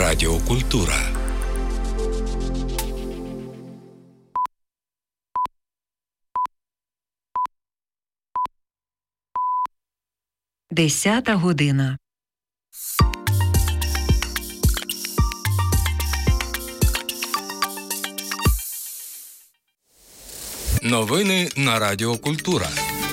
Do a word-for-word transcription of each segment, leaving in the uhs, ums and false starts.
Радіокультура. Десята година. Новини на Радіокультура.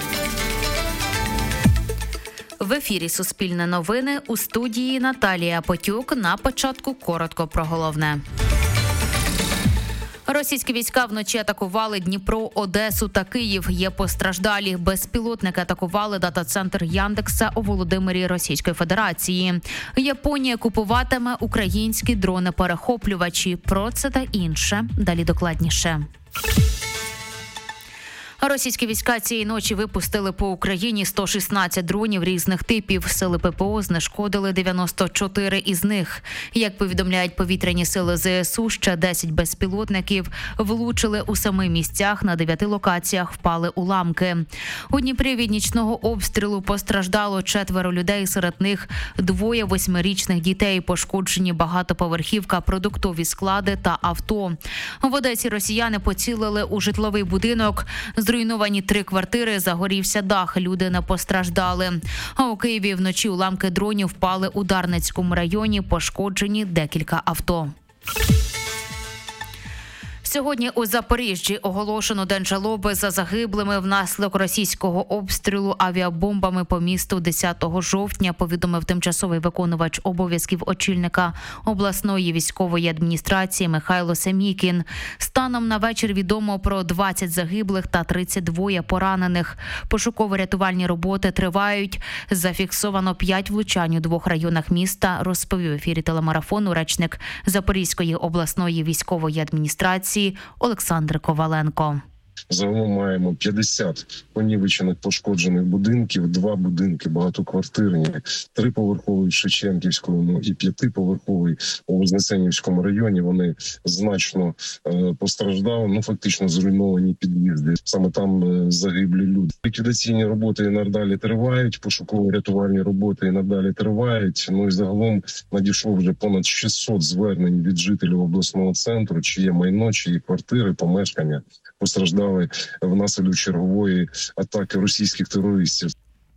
В ефірі «Суспільне новини», у студії Наталія Потюк. На початку коротко про головне. Російські війська вночі атакували Дніпро, Одесу та Київ. Є постраждалі. Безпілотники атакували дата-центр Яндекса у Володимирі Російської Федерації. Японія купуватиме українські дрони-перехоплювачі. Про це та інше. Далі докладніше. Російські війська цієї ночі випустили по Україні сто шістнадцять дронів різних типів. Сили ППО знешкодили дев'яносто чотири із них. Як повідомляють повітряні сили ЗСУ, ще десять безпілотників влучили у семи місцях, на дев'яти локаціях впали уламки. У Дніпрі від нічного обстрілу постраждало четверо людей, серед них двоє восьмирічних дітей. Пошкоджені багатоповерхівка, продуктові склади та авто. В Одесі росіяни поцілили у житловий будинок. Зруйновані три квартири, загорівся дах, люди не постраждали. А у Києві вночі уламки дронів впали у Дарницькому районі, пошкоджені декілька авто. Сьогодні у Запоріжжі оголошено день жалоби за загиблими внаслідок російського обстрілу авіабомбами по місту десятого жовтня, повідомив тимчасовий виконувач обов'язків очільника обласної військової адміністрації Михайло Семікін. Станом на вечір відомо про двадцять загиблих та тридцять два поранених. Пошуково-рятувальні роботи тривають. Зафіксовано п'ять влучань у двох районах міста, розповів в ефірі телемарафону речник Запорізької обласної військової адміністрації Олександр Коваленко. Загалом маємо п'ятдесят понівечених пошкоджених будинків, два будинки багатоквартирні, триповерховий в Шевченківському і п'ятиповерховий у Вознесенівському районі. Вони значно е, постраждали, ну фактично зруйновані під'їзди. Саме там е, загиблі люди. Ліквідаційні роботи і надалі тривають, пошуково-рятувальні роботи і надалі тривають. Ну і загалом надійшло вже понад шістсот звернень від жителів обласного центру, чиє майно, чиї квартири, помешкання постраждали внаслідок чергової атаки російських терористів.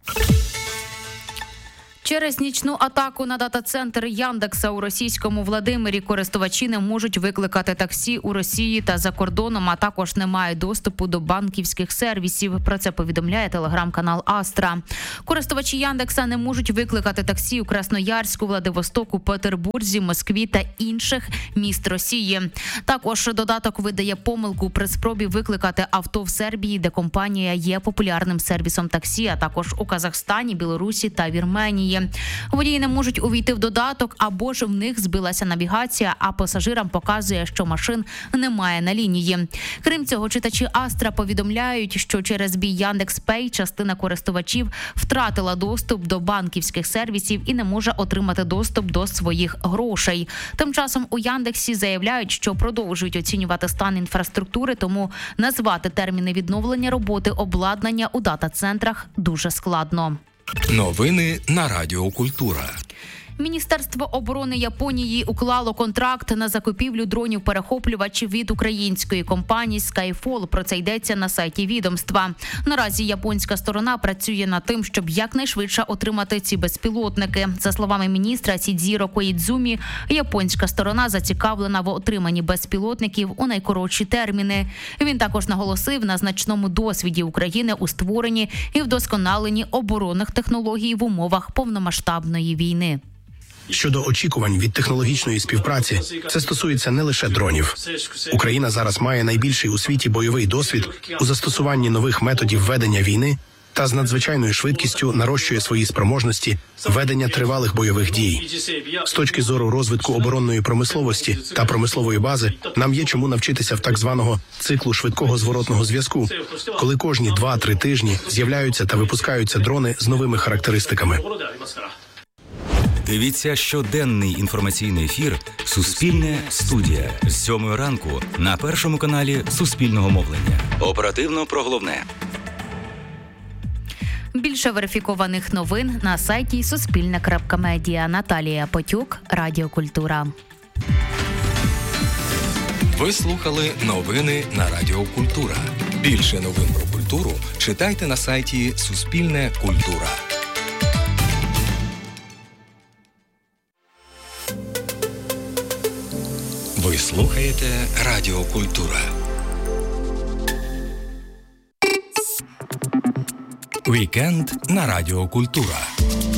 Через нічну атаку на дата-центр Яндекса у російському Володимирі користувачі не можуть викликати таксі у Росії та за кордоном, а також не мають доступу до банківських сервісів. Про це повідомляє телеграм-канал Астра. Користувачі Яндекса не можуть викликати таксі у Красноярську, Владивостоку, Петербурзі, Москві та інших міст Росії. Також додаток видає помилку при спробі викликати авто в Сербії, де компанія є популярним сервісом таксі, а також у Казахстані, Білорусі та Вірменії. Водії не можуть увійти в додаток, або ж в них збилася навігація, а пасажирам показує, що машин немає на лінії. Крім цього, читачі Астра повідомляють, що через бій Яндекс.Пей частина користувачів втратила доступ до банківських сервісів і не може отримати доступ до своїх грошей. Тим часом у Яндексі заявляють, що продовжують оцінювати стан інфраструктури, тому назвати терміни відновлення роботи обладнання у дата-центрах дуже складно. Новини на Радіокультура. Міністерство оборони Японії уклало контракт на закупівлю дронів-перехоплювачів від української компанії Skyfall. Про це йдеться на сайті відомства. Наразі японська сторона працює над тим, щоб якнайшвидше отримати ці безпілотники. За словами міністра Сідзіро Коїдзумі, японська сторона зацікавлена в отриманні безпілотників у найкоротші терміни. Він також наголосив на значному досвіді України у створенні і вдосконаленні оборонних технологій в умовах повномасштабної війни. Щодо очікувань від технологічної співпраці, це стосується не лише дронів. Україна зараз має найбільший у світі бойовий досвід у застосуванні нових методів ведення війни та з надзвичайною швидкістю нарощує свої спроможності ведення тривалих бойових дій. З точки зору розвитку оборонної промисловості та промислової бази, нам є чому навчитися в так званого циклу швидкого зворотного зв'язку, коли кожні два-три тижні з'являються та випускаються дрони з новими характеристиками. Дивіться щоденний інформаційний ефір «Суспільне студія» з сьомої ранку на першому каналі Суспільного мовлення. Оперативно про головне. Більше верифікованих новин на сайті суспільне крапка медіа. Наталія Потюк, Радіо Культура. Ви слухали новини на Радіо Культура. Більше новин про культуру читайте на сайті Суспільне Культура. Ви слухаєте Радіо Культура. Вікенд на Радіо Культура.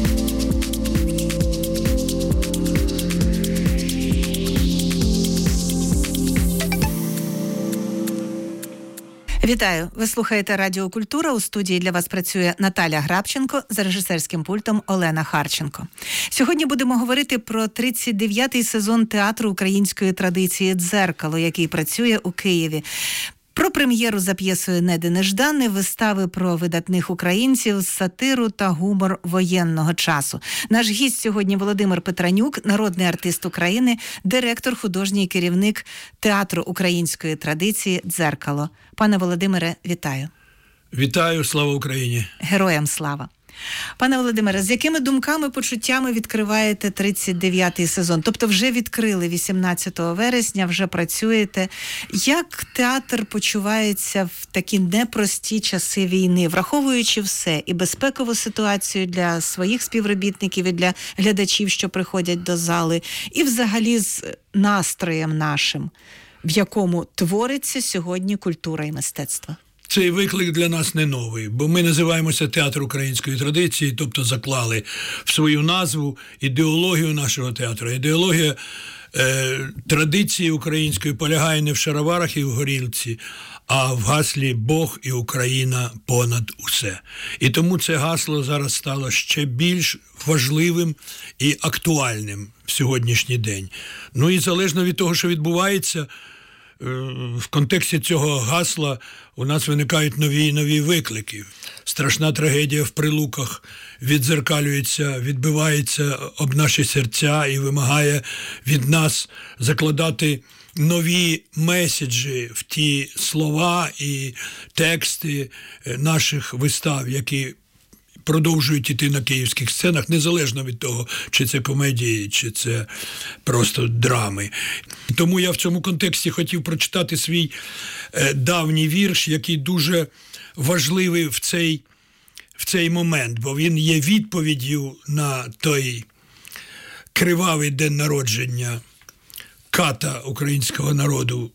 Вітаю! Ви слухаєте Радіо Культура. У студії для вас працює Наталя Грабченко, за режисерським пультом Олена Харченко. Сьогодні будемо говорити про тридцять дев'ятий сезон театру української традиції «Дзеркало», який працює у Києві. Про прем'єру за п'єсою «Неди Неждани», вистави про видатних українців, сатиру та гумор воєнного часу. Наш гість сьогодні Володимир Петранюк, народний артист України, директор, художній керівник театру української традиції «Дзеркало». Пане Володимире, вітаю. Вітаю, слава Україні. Героям слава. Пане Володимире, з якими думками, почуттями відкриваєте тридцять дев'ятий сезон? Тобто вже відкрили вісімнадцятого вересня, вже працюєте. Як театр почувається в такі непрості часи війни, враховуючи все, і безпекову ситуацію для своїх співробітників, і для глядачів, що приходять до зали, і взагалі з настроєм нашим, в якому твориться сьогодні культура і мистецтво? Цей виклик для нас не новий, бо ми називаємося театр української традиції, тобто заклали в свою назву ідеологію нашого театру. Ідеологія е, традиції української полягає не в шароварах і в горілці, а в гаслі «Бог і Україна понад усе». І тому це гасло зараз стало ще більш важливим і актуальним в сьогоднішній день. Ну і залежно від того, що відбувається, в контексті цього гасла у нас виникають нові і нові виклики. Страшна трагедія в Прилуках віддзеркалюється, відбивається об наші серця і вимагає від нас закладати нові меседжі в ті слова і тексти наших вистав, які продовжують іти на київських сценах, незалежно від того, чи це комедії, чи це просто драми. Тому я в цьому контексті хотів прочитати свій е, давній вірш, який дуже важливий в цей, в цей момент, бо він є відповіддю на той кривавий день народження ката українського народу.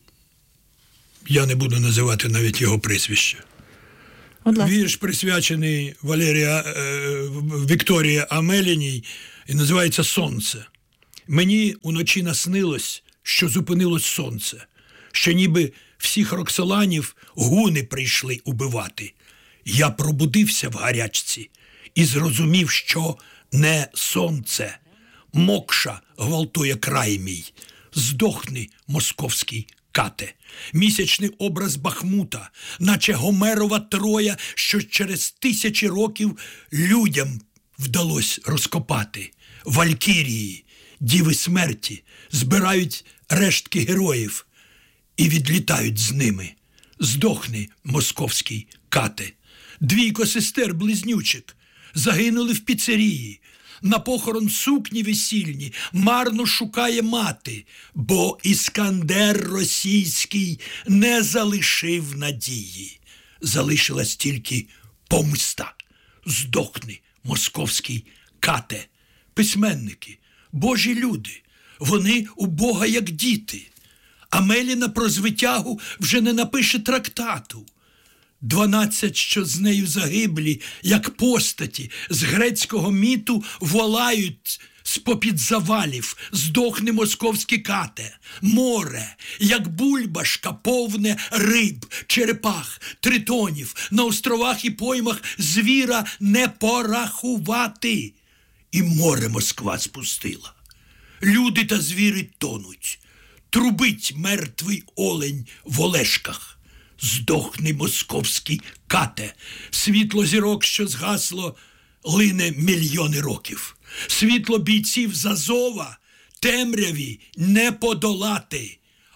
Я не буду називати навіть його прізвище. Вірш присвячений Валерія е, Вікторії Амеліній і називається «Сонце». Мені уночі наснилось, що зупинилось сонце, що ніби всіх роксоланів гуни прийшли убивати. Я пробудився в гарячці і зрозумів, що не сонце. Мокша гвалтує край мій. Здохни, московський кате. Місячний образ Бахмута, наче Гомерова Троя, що через тисячі років людям вдалось розкопати. Валькірії, діви смерті, збирають рештки героїв і відлітають з ними. Здохни, московський кате. Двійко сестер-близнючок загинули в піцерії. На похорон сукні весільні марно шукає мати, бо Іскандер російський не залишив надії. Залишилась тільки помста. Здохни, московський кате. Письменники, божі люди, вони у Бога як діти. Амеліна про звитягу вже не напише трактату. Дванадцять, що з нею загиблі, як постаті, з грецького міту волають з-попід завалів. Здохне, московські кате. Море, як бульбашка, повне риб, черепах, тритонів. На островах і поймах звіра не порахувати. І море Москва спустила. Люди та звіри тонуть. Трубить мертвий олень в Олешках. Здохни, московський кате. Світло зірок, що згасло, лине мільйони років. Світло бійців з Азова темряві не подолати.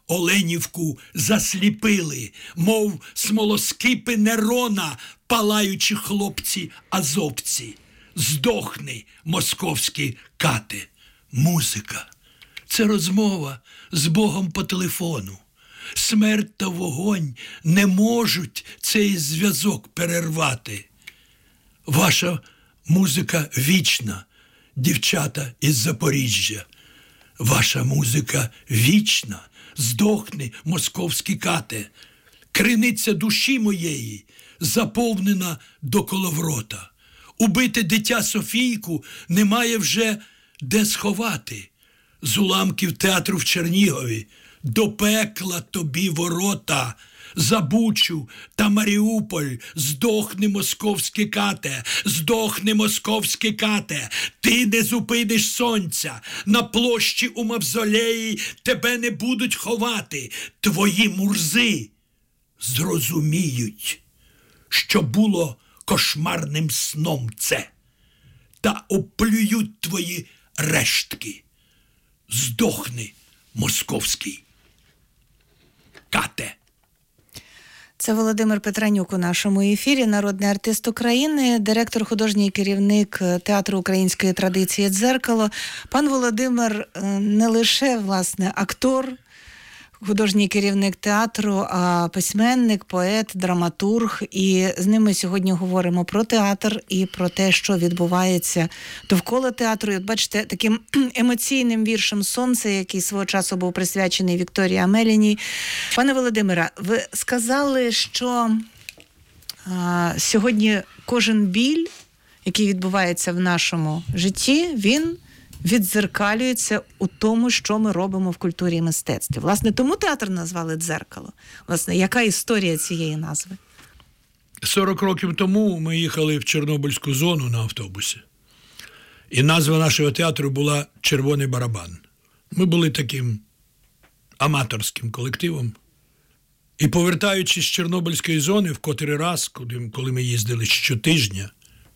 Оленівку засліпили, мов смолоскипи Нерона, палаючі хлопці азовці. Здохни, московські кати. Музика – це розмова з Богом по телефону. Смерть та вогонь не можуть цей зв'язок перервати. Ваша музика вічна, дівчата із Запоріжжя. Ваша музика вічна, здохни, московські кати. Криниця душі моєї заповнена до коловрота. Убите дитя Софійку немає вже де сховати. З уламків театру в Чернігові до пекла тобі ворота. За Бучу та Маріуполь здохни, московські кате, здохни, московські кате. Ти не зупиниш сонця, на площі у мавзолеї тебе не будуть ховати. Твої мурзи зрозуміють, що було кошмарним сном це, та оплюють твої рештки. Здохни, московський кате. Це Володимир Петранюк у нашому ефірі, народний артист України, директор, художній керівник театру української традиції «Дзеркало». Пан Володимир не лише, власне, актор, художній керівник театру, а письменник, поет, драматург. І з ним ми сьогодні говоримо про театр і про те, що відбувається довкола театру. І от бачите, таким емоційним віршем «Сонце», який свого часу був присвячений Вікторії Амеліній. Пане Володимире, ви сказали, що а, сьогодні кожен біль, який відбувається в нашому житті, він віддзеркалюється у тому, що ми робимо в культурі і мистецтві. Власне, тому театр назвали «Дзеркало». Власне, яка історія цієї назви? сорок років тому ми їхали в Чорнобильську зону на автобусі. І назва нашого театру була «Червоний барабан». Ми були таким аматорським колективом. І повертаючись з Чорнобильської зони в котрий раз, коли ми їздили щотижня,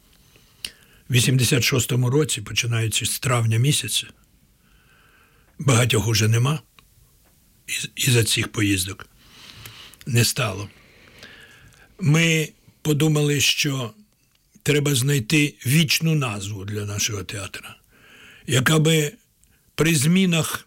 в вісімдесят шостому році, починаючи з травня місяця, багатьох уже нема, із-за цих поїздок не стало. Ми подумали, що треба знайти вічну назву для нашого театру, яка би при змінах,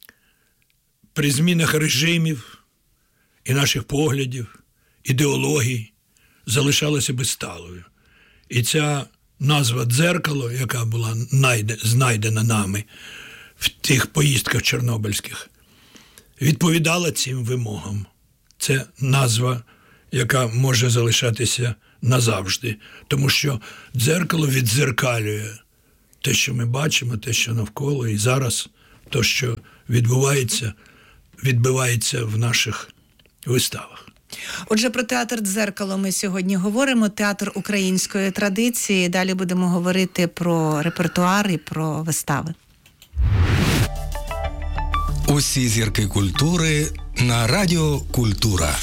при змінах режимів і наших поглядів, ідеологій залишалася би сталою. І ця назва «Дзеркало», яка була найде, знайдена нами в тих поїздках чорнобильських, відповідала цим вимогам. Це назва, яка може залишатися назавжди, тому що дзеркало віддзеркалює те, що ми бачимо, те, що навколо, і зараз те, що відбувається, відбивається в наших виставах. Отже, про театр «Дзеркало» ми сьогодні говоримо, театр української традиції. Далі будемо говорити про репертуар і про вистави. Усі зірки культури на Радіо Культура.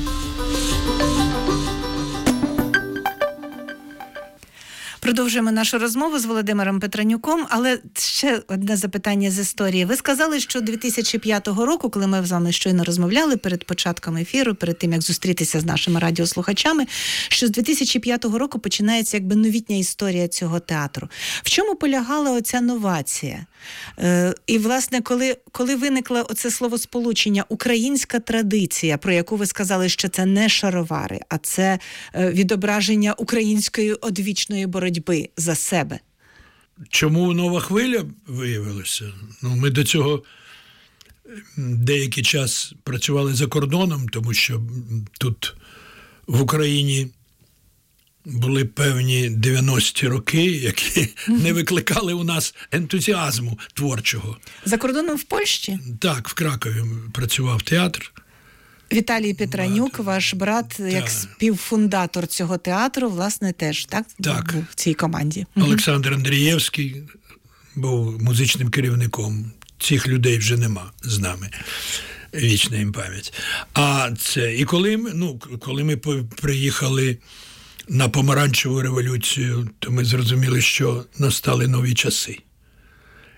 Продовжуємо нашу розмову з Володимиром Петранюком, але ще одне запитання з історії. Ви сказали, що дві тисячі п'ятого року, коли ми з вами щойно розмовляли перед початком ефіру, перед тим, як зустрітися з нашими радіослухачами, що з дві тисячі п'ятого року починається якби новітня історія цього театру. В чому полягала оця новація? Е, і, власне, коли, коли виникло оце словосполучення «українська традиція», про яку ви сказали, що це не шаровари, а це е, відображення української одвічної боротьби за себе. Чому нова хвиля виявилася? Ну, ми до цього деякий час працювали за кордоном, тому що тут в Україні були певні дев'яності роки, які не викликали у нас ентузіазму творчого. За кордоном в Польщі? Так, в Кракові працював театр. Віталій Петранюк, брат, ваш брат, так, як співфундатор цього театру, власне, теж, так? Так. Був в цій команді. Олександр Андрієвський був музичним керівником. Цих людей вже нема з нами. Вічна їм пам'ять. А це, і коли ми, ну, коли ми приїхали на помаранчеву революцію, то ми зрозуміли, що настали нові часи.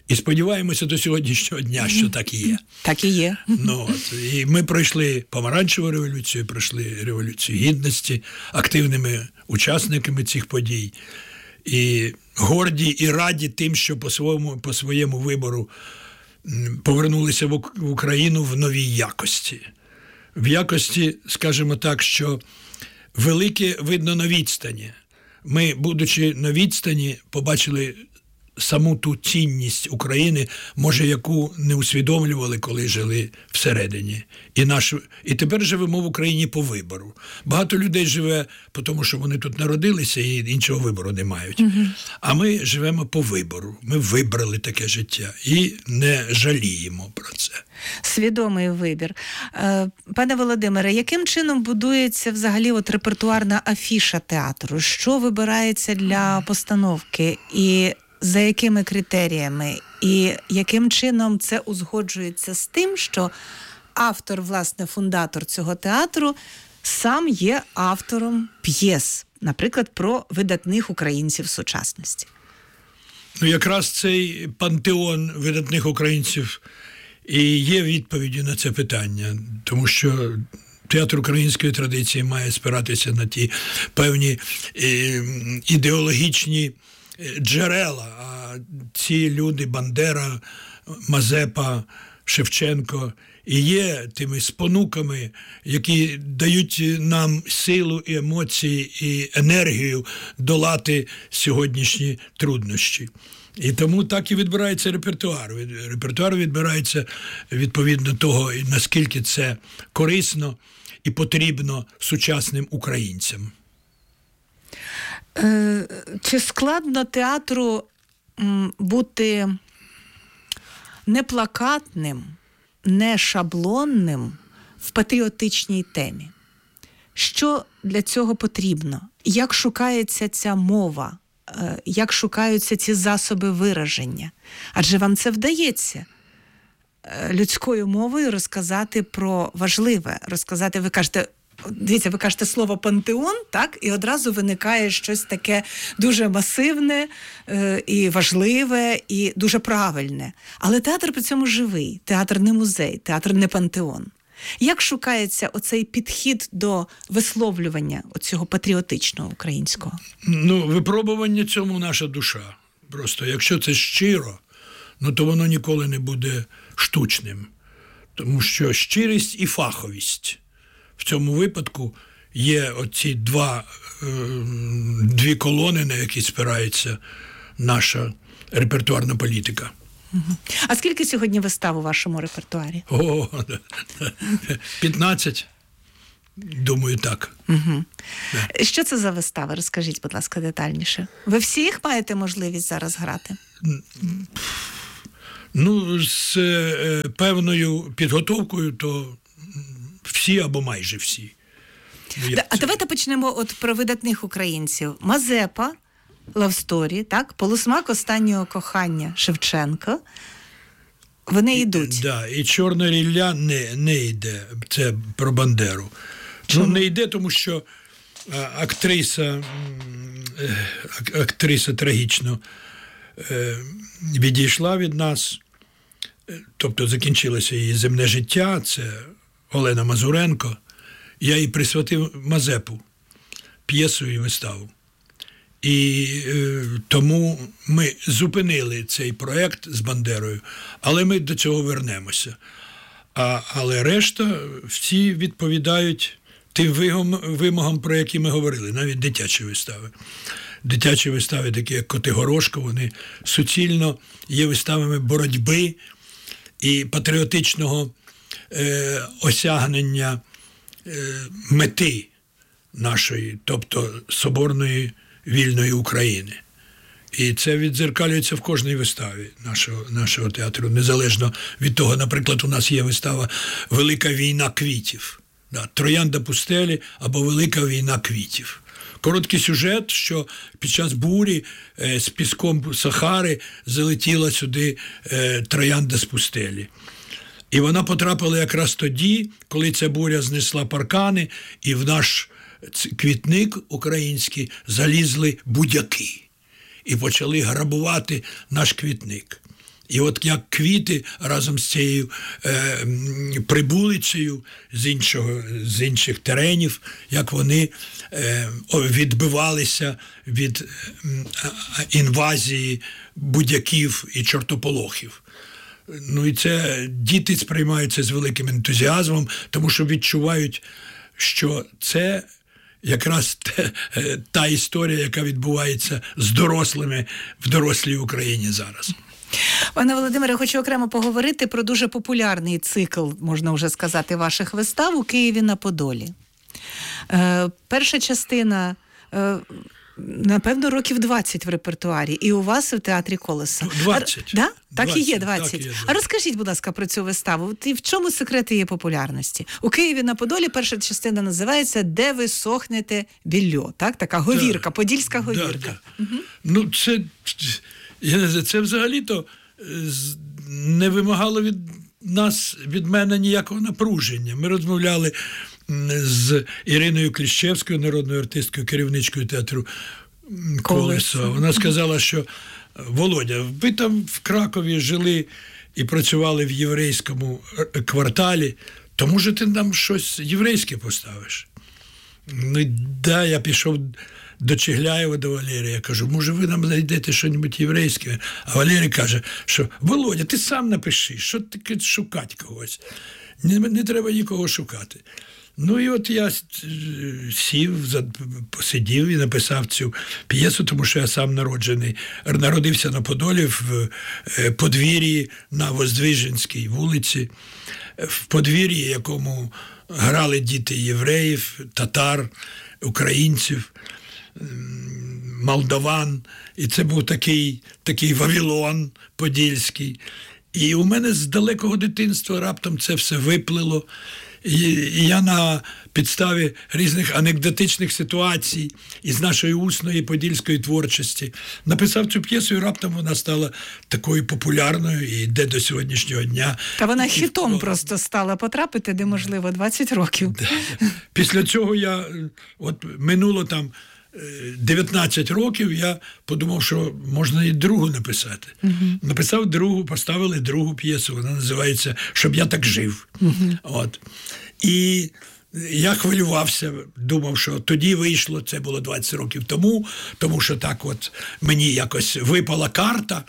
І сподіваємося до сьогоднішнього дня, що так і є. Так і є. Ну, от, і ми пройшли помаранчеву революцію, пройшли революцію гідності, активними учасниками цих подій. І горді і раді тим, що по своєму, по своєму вибору повернулися в Україну в новій якості. В якості, скажімо так, що велике видно на відстані. Ми, будучи на відстані, побачили саму ту цінність України, може, яку не усвідомлювали, коли жили всередині. І, наш, і тепер живемо в Україні по вибору. Багато людей живе, тому що вони тут народилися і іншого вибору не мають. Угу. А ми живемо по вибору. Ми вибрали таке життя і не жаліємо про це. Свідомий вибір. Пане Володимире, яким чином будується взагалі от репертуарна афіша театру? Що вибирається для постановки? І за якими критеріями? І яким чином це узгоджується з тим, що автор, власне, фундатор цього театру сам є автором п'єс, наприклад, про видатних українців сучасності? Ну, якраз цей пантеон видатних українців і є відповіддю на це питання, тому що театр української традиції має спиратися на ті певні е, ідеологічні джерела, а ці люди, Бандера, Мазепа, Шевченко, і є тими спонуками, які дають нам силу і емоції, і енергію долати сьогоднішні труднощі. І тому так і відбирається репертуар. Репертуар відбирається відповідно того, наскільки це корисно і потрібно сучасним українцям. Чи складно театру бути не плакатним, не шаблонним в патріотичній темі? Що для цього потрібно? Як шукається ця мова? Як шукаються ці засоби вираження? Адже вам це вдається людською мовою розказати про важливе, розказати, ви кажете, дивіться, ви кажете слово «пантеон», так? І одразу виникає щось таке дуже масивне е, і важливе, і дуже правильне. Але театр при цьому живий. Театр не музей, театр не пантеон. Як шукається оцей підхід до висловлювання оцього патріотичного українського? Ну, випробування цьому наша душа. Просто якщо це щиро, ну то воно ніколи не буде штучним. Тому що щирість і фаховість. В цьому випадку є оці два, е, дві колони, на які спирається наша репертуарна політика. А скільки сьогодні вистав у вашому репертуарі? О, п'ятнадцять. Думаю, так. Угу. Да. Що це за вистави? Розкажіть, будь ласка, детальніше. Ви всі їх маєте можливість зараз грати? Ну, з е, певною підготовкою, то всі або майже всі. Ну, да, а давайте почнемо от про видатних українців. Мазепа, Лавсторі, так? Полусмак останнього кохання Шевченко. Вони йдуть. Так, да, і «Чорна рілля» не, не йде. Це про Бандеру. Чому? Ну, не йде, тому що а, актриса, а, актриса трагічно е, відійшла від нас. Тобто закінчилося її земне життя. Це Олена Мазуренко. Я їй присвятив Мазепу, п'єсу і виставу. І е, тому ми зупинили цей проєкт з Бандерою, але ми до цього вернемося. А, але решта всі відповідають тим вимогам, про які ми говорили, навіть дитячі вистави. Дитячі вистави, такі як «Котигорошко», вони суцільно є виставами боротьби і патріотичного е, осягнення е, мети нашої, тобто соборної вільної України. І це віддзеркалюється в кожній виставі нашого, нашого театру, незалежно від того, наприклад, у нас є вистава «Велика війна квітів», да, «Троянда пустелі» або «Велика війна квітів». Короткий сюжет, що під час бурі е, з піском Сахари залетіла сюди е, троянда з пустелі. І вона потрапила якраз тоді, коли ця буря знесла паркани, і в наш квітник український залізли будяки і почали грабувати наш квітник. І от як квіти разом з цією е, прибулицею з, іншого, з інших теренів, як вони е, відбивалися від е, інвазії будяків і чортополохів. Ну і це діти сприймають це з великим ентузіазмом, тому що відчувають, що це якраз те, та історія, яка відбувається з дорослими в дорослій Україні зараз. Пане Володимире, хочу окремо поговорити про дуже популярний цикл, можна вже сказати, ваших вистав у Києві на Подолі. Е, перша частина, е, напевно, років двадцять в репертуарі, і у вас в театрі «Колесо». двадцять. А, да? Так двадцять, і є двадцять. так і є. А розкажіть, будь ласка, про цю виставу. І в чому секрет її популярності? У Києві на Подолі перша частина називається «Де ви сохнете більо». Так? Така говірка, Да. подільська говірка. Да, да. Угу. Ну, це, я не знаю, це взагалі-то не вимагало від нас, від мене ніякого напруження. Ми розмовляли з Іриною Кліщевською, народною артисткою, керівничкою театру «Колесо». Вона сказала, що Володя, ви там в Кракові жили і працювали в єврейському кварталі, то може ти нам щось єврейське поставиш? Ну, да, я пішов до Чигляєва, до Валерія. Я кажу, може ви нам знайдете щось єврейське? А Валерій каже, що Володя, ти сам напиши, що таке шукати когось? Не, не треба нікого шукати. Ну і от я сів, посидів і написав цю п'єсу, тому що я сам народжений, народився на Подолі в подвір'ї на Воздвиженській вулиці, в подвір'ї, якому грали діти євреїв, татар, українців, молдаван. І це був такий, такий Вавилон подільський. І у мене з далекого дитинства раптом це все виплило. І, і я на підставі різних анекдотичних ситуацій із нашої усної подільської творчості написав цю п'єсу, і раптом вона стала такою популярною і йде до сьогоднішнього дня. Та вона і хітом в... просто стала потрапити, де, можливо, двадцять років. Да. Після цього я, от минуло там дев'ятнадцять років, я подумав, що можна і другу написати. Uh-huh. Написав другу, поставили другу п'єсу, вона називається «Щоб я так жив». Uh-huh. От. І я хвилювався, думав, що тоді вийшло, це було двадцять років тому, тому що так от мені якось випала карта,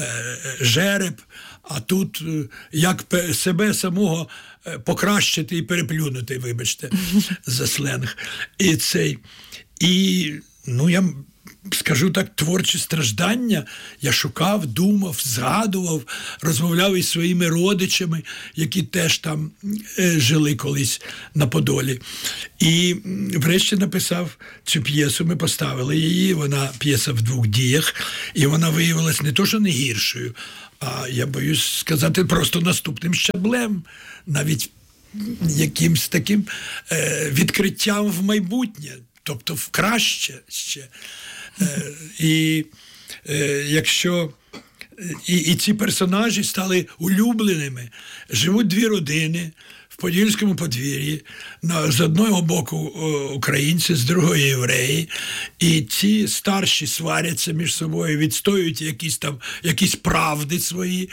жереб, а тут як себе самого покращити і переплюнути, вибачте, за сленг. І цей... І, ну, я скажу так, творчі страждання я шукав, думав, згадував, розмовляв із своїми родичами, які теж там е, жили колись на Подолі. І врешті написав цю п'єсу, ми поставили її, вона п'єса в двох діях, і вона виявилась не то, що не гіршою, а, я боюсь сказати, просто наступним щаблем, навіть якимсь таким е, відкриттям в майбутнє. Тобто в краще ще. Е, і е, якщо і, і ці персонажі стали улюбленими, живуть дві родини в Подільському подвір'ї, на, з одного боку українці, з другого євреї, і ці старші сваряться між собою, відстоюють якісь там якісь правди свої,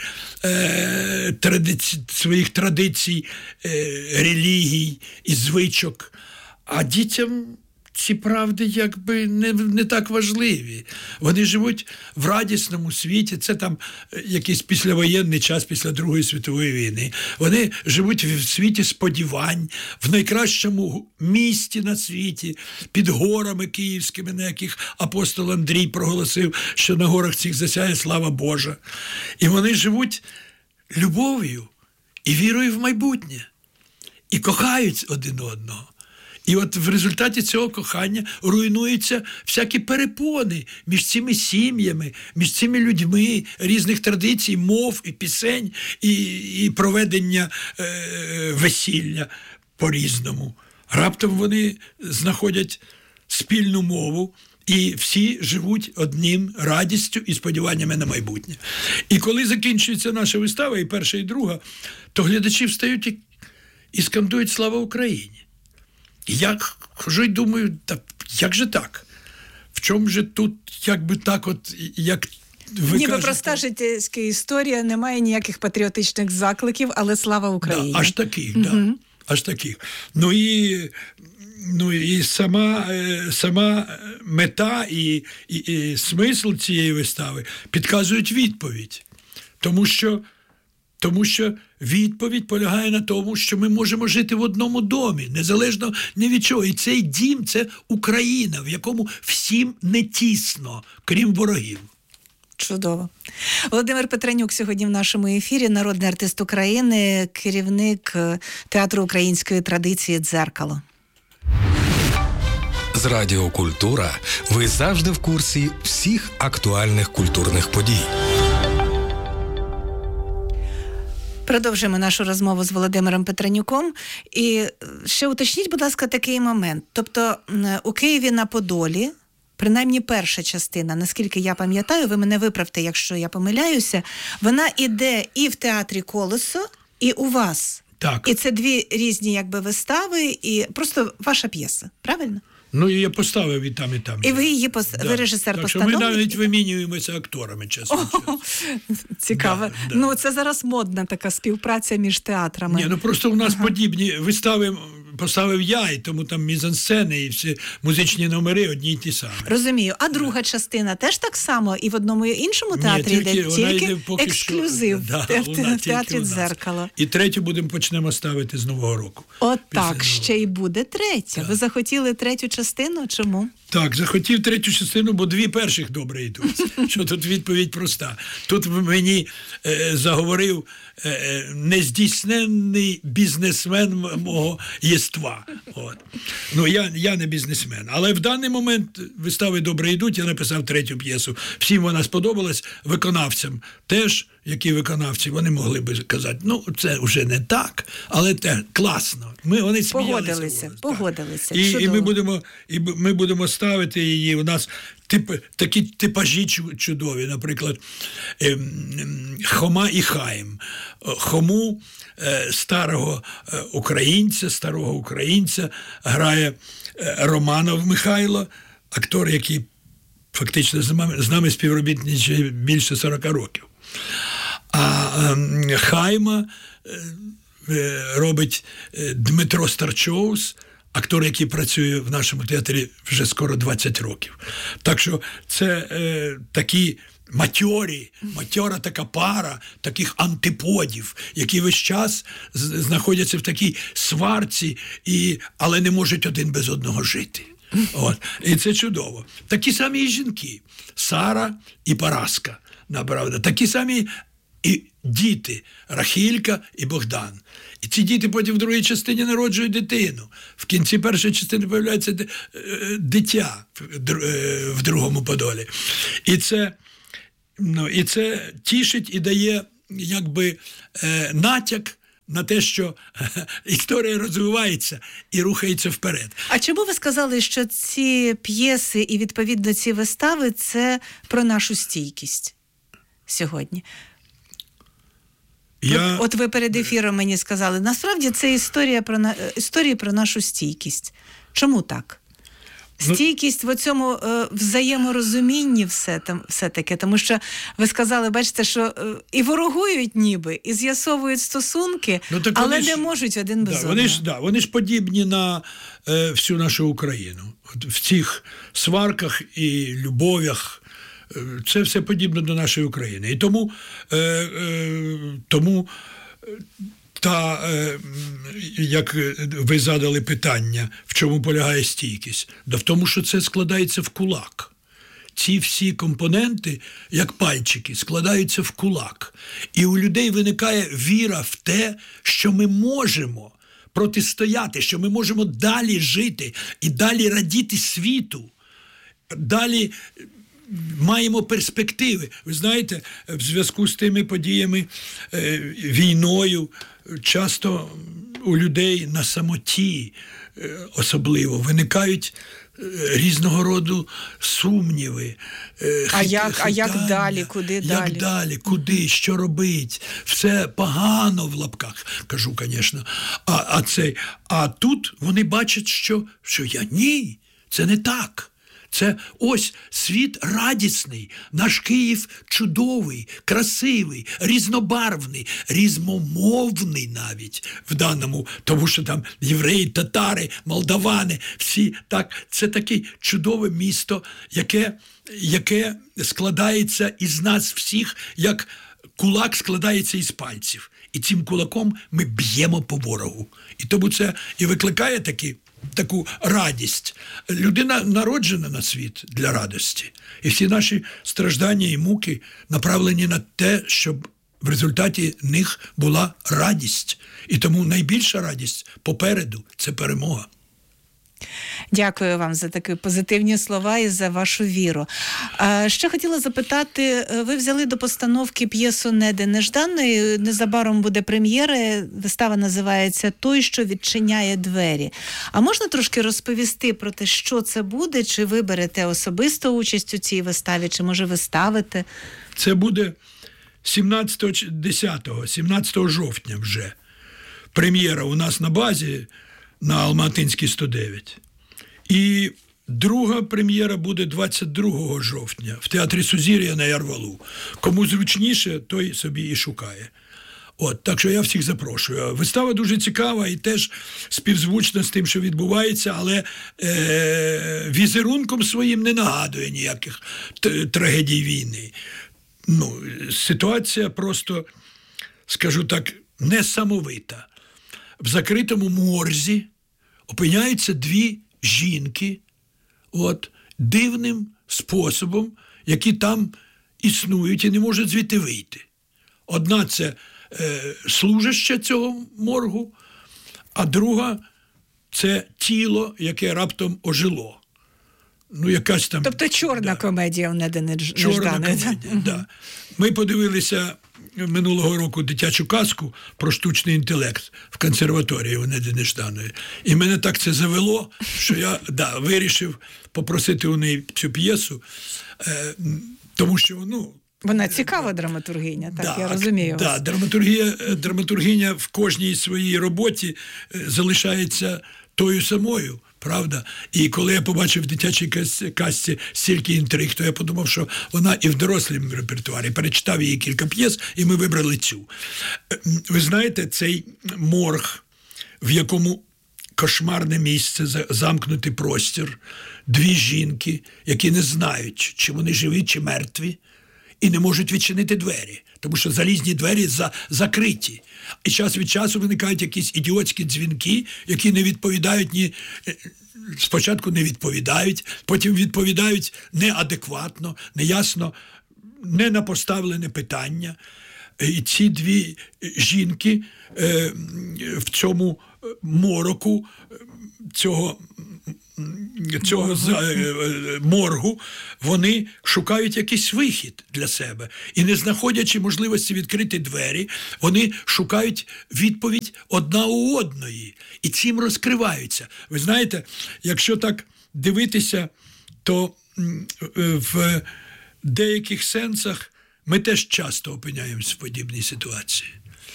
е, традиці, своїх традицій, е, релігій і звичок, а дітям ці правди якби не, не так важливі. Вони живуть в радісному світі, це там якийсь післявоєнний час після Другої світової війни. Вони живуть в світі сподівань, в найкращому місті на світі, під горами київськими, на яких апостол Андрій проголосив, що на горах цих засяє слава Божа. І вони живуть любов'ю і вірою в майбутнє. І кохають один одного. І от в результаті цього кохання руйнуються всякі перепони між цими сім'ями, між цими людьми різних традицій, мов і пісень, і, і проведення е, весілля по-різному. Раптом вони знаходять спільну мову, і всі живуть одним радістю і сподіваннями на майбутнє. І коли закінчується наша вистава, і перша, і друга, то глядачі встають і, і скандують «Слава Україні!». І я хожу й думаю, та як же так? В чому же тут, якби так от, як ви Ніби кажете, проста життєвська історія, немає ніяких патріотичних закликів, але слава Україні. Да, аж таких, угу. да, аж таких. Ну і, ну, і сама, сама мета і, і, і смисл цієї вистави підказують відповідь. Тому що, тому що відповідь полягає на тому, що ми можемо жити в одному домі, незалежно ні від чого. І цей дім – це Україна, в якому всім не тісно, крім ворогів. Чудово. Володимир Петренюк сьогодні в нашому ефірі, народний артист України, керівник театру української традиції «Дзеркало». З Радіо Культура ви завжди в курсі всіх актуальних культурних подій. Продовжуємо нашу розмову з Володимиром Петренюком. І ще уточніть, будь ласка, такий момент. Тобто у Києві на Подолі, принаймні перша частина, наскільки я пам'ятаю, ви мене виправте, якщо я помиляюся, вона іде і в театрі «Колесо», і у вас. Так. І це дві різні якби вистави, і просто ваша п'єса, правильно? Ну, і я поставив і там, і там. І ви її, пос... да. ви режисер-постановник? Так що ми навіть вимінюємося акторами, чесно. О, цікаво. Да, да. Ну, це зараз модна така співпраця між театрами. Ні, ну просто у нас ага. подібні вистави поставив я, і тому там мізансцени, і всі музичні номери одні й ті самі. Розумію. А друга частина теж так само і в одному і іншому театрі? Ні, тільки, йде? Тільки йде поки ексклюзив що, да, в театрі «Дзеркало». І третю будемо почнемо ставити з Нового року. От так, ще й буде третя. Так. Ви захотіли третю частину? Чому? Так, захотів третю частину, бо дві перших добре йдуть. Що тут відповідь проста. Тут мені е, заговорив е, нездійсненний бізнесмен мого єства. От. Ну, я, я не бізнесмен. Але в даний момент вистави добре йдуть, я написав третю п'єсу. Всім вона сподобалась, виконавцям теж, які виконавці, вони могли би казати, ну, це вже не так, але те класно. Ми, вони сміялися. Погодилися, погодилися. І, і, ми будемо, і ми будемо ставити її. У нас тип, такі типажі чудові, наприклад, Хома і Хаїм. Хому, старого українця, старого українця, грає Романов Михайло, актор, який фактично з нами співробітничає більше сорок років. А Хайма робить Дмитро Старчоус, актор, який працює в нашому театрі вже скоро двадцять років. Так що це е, такі матьорі, матьора така пара таких антиподів, які весь час знаходяться в такій сварці, і, але не можуть один без одного жити. От. І це чудово. Такі самі і жінки. Сара і Параска. Направда. Такі самі і діти. Рахілька і Богдан. І ці діти потім в другій частині народжують дитину. В кінці першої частини появляється дитя в другому Подолі. І це, ну, і це тішить і дає якби натяк на те, що історія розвивається і рухається вперед. А чому ви сказали, що ці п'єси і, відповідно, ці вистави – це про нашу стійкість сьогодні? Я... От, от ви перед ефіром мені сказали, насправді це історія про, на... історія про нашу стійкість. Чому так? Стійкість в цьому е, взаєморозумінні все, там, все-таки, тому що ви сказали, бачите, що е, і ворогують ніби, і з'ясовують стосунки, ну, але ж, не можуть один без да, одного. Вони ж, да, вони ж подібні на е, всю нашу Україну. От в цих сварках і любов'ях е, це все подібно до нашої України. І тому, е, е, тому та, е, як ви задали питання, в чому полягає стійкість? Да в тому, що це складається в кулак. Ці всі компоненти, як пальчики, складаються в кулак. І у людей виникає віра в те, що ми можемо протистояти, що ми можемо далі жити і далі радіти світу, далі маємо перспективи. Ви знаєте, в зв'язку з тими подіями, е, війною, часто у людей на самоті е, особливо виникають е, різного роду сумніви. Е, а, як, а як далі? Куди як далі? Як далі? Куди? Що робить? Все погано в лапках, кажу, звісно. А, а, це, а тут вони бачать, що, що я ні, це не так. Це ось світ радісний, наш Київ чудовий, красивий, різнобарвний, різномовний навіть в даному, тому що там євреї, татари, молдавани, всі так. Це таке чудове місто, яке, яке складається із нас всіх, як кулак складається із пальців. І цим кулаком ми б'ємо по ворогу. І тому це і викликає такі, таку радість. Людина народжена на світ для радості. І всі наші страждання і муки направлені на те, щоб в результаті них була радість. І тому найбільша радість попереду – це перемога. Дякую вам за такі позитивні слова і за вашу віру. Ще хотіла запитати, ви взяли до постановки п'єсу «Неде нежданої», незабаром буде прем'єра, вистава називається «Той, що відчиняє двері». А можна трошки розповісти про те, що це буде, чи ви берете особисто участь у цій виставі, чи може ви ставите? Це буде сімнадцятого, десятого, сімнадцятого жовтня вже. Прем'єра у нас на базі на Алматинській сто дев'ять. І друга прем'єра буде двадцять другого жовтня в театрі Сузір'я на Ярвалу. Кому зручніше, той собі і шукає. От, так що я всіх запрошую. Вистава дуже цікава і теж співзвучна з тим, що відбувається, але е- візерунком своїм не нагадує ніяких т- трагедій війни. Ну, ситуація просто, скажу так, несамовита. В закритому морзі опиняються дві жінки, от, дивним способом, які там існують і не можуть звідти вийти. Одна – це е, служаща цього моргу, а друга – це тіло, яке раптом ожило. Ну, якась там... Тобто чорна да. комедія у «Неде нежданої». Чорна комедія, так. Да. Ми подивилися минулого року дитячу казку про штучний інтелект в консерваторії у «Неде нежданої». І мене так це завело, що я да, вирішив попросити у неї цю п'єсу, е, тому що, ну... Вона цікава драматургиня, так, да, я розумію да, вас. Драматургія, драматургиня в кожній своїй роботі залишається тою самою. Правда? І коли я побачив в дитячій казці стільки інтриг, то я подумав, що вона і в дорослому репертуарі. Перечитав її кілька п'єс, і ми вибрали цю. Ви знаєте, цей морг, в якому кошмарне місце, замкнутий простір, дві жінки, які не знають, чи вони живі, чи мертві, і не можуть відчинити двері, тому що залізні двері за, закриті. І час від часу виникають якісь ідіотські дзвінки, які не відповідають ні... Спочатку не відповідають, потім відповідають неадекватно, неясно, не на поставлене питання. І ці дві жінки е, в цьому мороку цього, цього моргу, вони шукають якийсь вихід для себе. І не знаходячи можливості відкрити двері, вони шукають відповідь одна у одної. І цим розкриваються. Ви знаєте, якщо так дивитися, то в деяких сенсах ми теж часто опиняємося в подібній ситуації.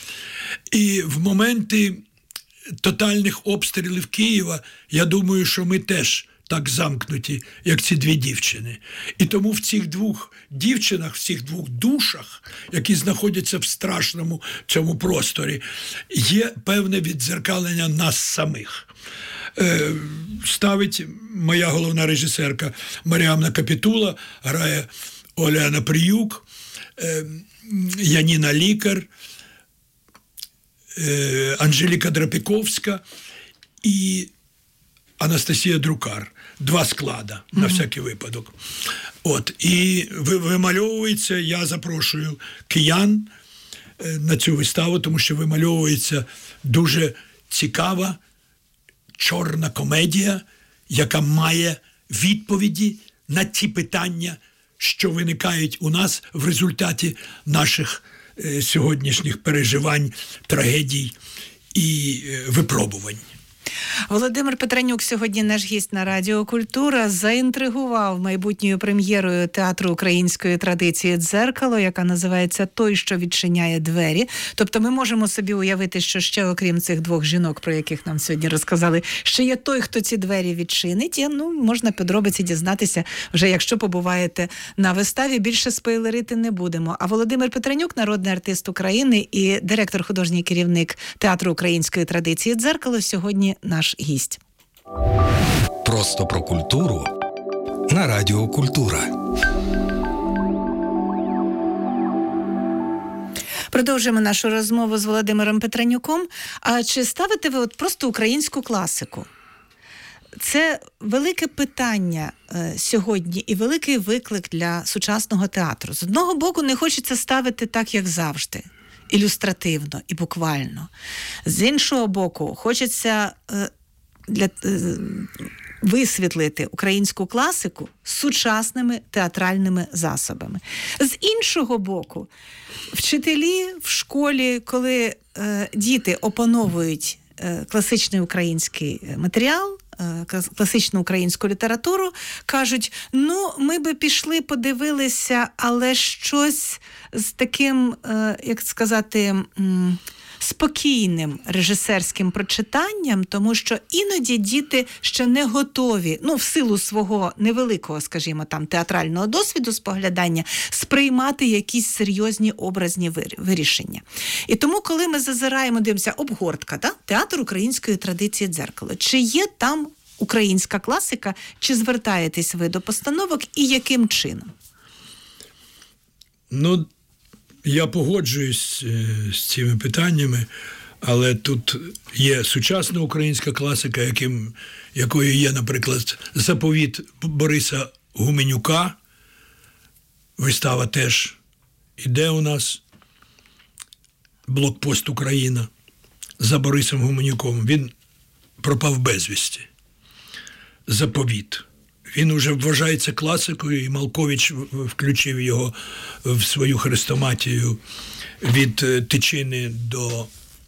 І в моменти тотальних обстрілів Києва, я думаю, що ми теж так замкнуті, як ці дві дівчини. І тому в цих двох дівчинах, в цих двох душах, які знаходяться в страшному цьому просторі, є певне віддзеркалення нас самих. Е, ставить моя головна режисерка Маріамна Капітула, грає Оляна Приюк, е, Яніна Лікар, е, Анжеліка Драпіковська і Анастасія Друкар. Два склада, mm-hmm. на всякий випадок. От. І вимальовується, я запрошую киян на цю виставу, тому що вимальовується дуже цікава чорна комедія, яка має відповіді на ті питання, що виникають у нас в результаті наших е, сьогоднішніх переживань, трагедій і е, випробувань. Володимир Петренюк сьогодні наш гість на Радіо Культура, заінтригував майбутньою прем'єрою театру української традиції «Дзеркало», яка називається «Той, що відчиняє двері». Тобто ми можемо собі уявити, що ще окрім цих двох жінок, про яких нам сьогодні розказали, ще є той, хто ці двері відчинить. І, ну, можна подробиці дізнатися вже, якщо побуваєте на виставі. Більше спойлерити не будемо. А Володимир Петренюк, народний артист України і директор, художній керівник театру української традиції «Дзеркало», сьогодні наш гість. Просто про культуру на Радіо Культура. Продовжуємо нашу розмову з Володимиром Петренюком. А чи ставите ви от просто українську класику? Це велике питання е, сьогодні і великий виклик для сучасного театру. З одного боку, не хочеться ставити так, як завжди. Ілюстративно і буквально. З іншого боку, хочеться е, для, е, висвітлити українську класику сучасними театральними засобами. З іншого боку, вчителі в школі, коли е, діти опановують е, класичний український матеріал, класичну українську літературу, кажуть, ну, ми би пішли, подивилися, але щось з таким, як сказати, спокійним режисерським прочитанням, тому що іноді діти ще не готові, ну, в силу свого невеликого, скажімо, там, театрального досвіду споглядання, сприймати якісь серйозні образні вирішення. І тому, коли ми зазираємо, дивимося, обгортка, да? Театр української традиції «Дзеркало». Чи є там українська класика, чи звертаєтесь ви до постановок і яким чином? Ну, я погоджуюсь з цими питаннями, але тут є сучасна українська класика, яким, якою є, наприклад, «Заповіт» Бориса Гуменюка. Вистава теж іде у нас, «Блокпост Україна» за Борисом Гуменюком. Він пропав безвісті. «Заповіт». Він уже вважається класикою, і Малкович включив його в свою хрестоматію від Тичини до,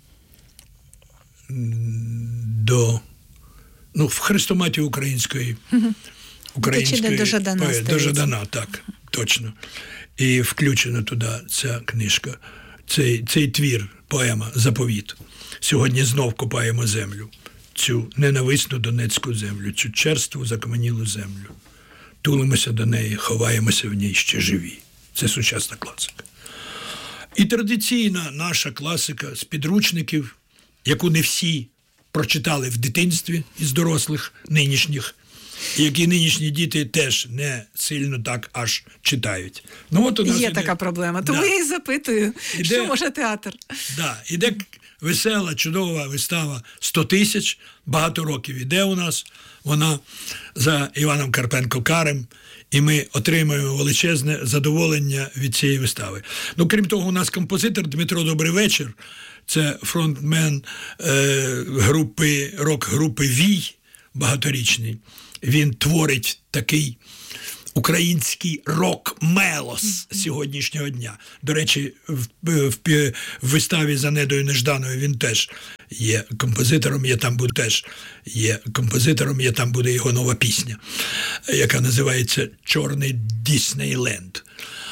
до ну, в хрестоматію української, української до Жадана, поет, до Жадана, так, точно. І включена туди ця книжка, цей, цей твір, поема «Заповіт». Сьогодні знов копаємо землю. Цю ненависну донецьку землю, цю черству закам'янілу землю. Тулимося до неї, ховаємося в ній ще живі. Це сучасна класика. І традиційна наша класика з підручників, яку не всі прочитали в дитинстві із дорослих нинішніх, і які нинішні діти теж не сильно так аж читають. Ну, от у нас є іде... така проблема, тому да. я і запитую, іде... що може театр? Да. Іде весела, чудова вистава «сто тисяч», багато років іде у нас, вона за Іваном Карпенко-Карим, і ми отримуємо величезне задоволення від цієї вистави. Ну, крім того, у нас композитор Дмитро Добрий вечір, це фронтмен е, групи, рок-групи «Вій», багаторічний. Він творить такий український рок-мелос сьогоднішнього дня. До речі, в, в, в виставі за Недою Нежданою він теж є композитором, є там буде теж є композитором, є там буде його нова пісня, яка називається «Чорний Діснейленд».